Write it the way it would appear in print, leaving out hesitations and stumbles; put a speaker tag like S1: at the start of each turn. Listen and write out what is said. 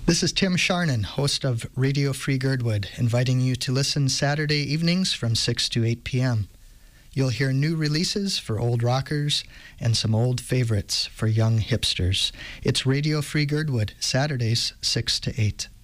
S1: This is Tim Sharnan, host of Radio Free Girdwood, inviting you to listen Saturday evenings from 6 to 8 p.m. You'll hear new releases for old rockers and some old favorites for young hipsters. It's Radio Free Girdwood, Saturdays 6 to 8.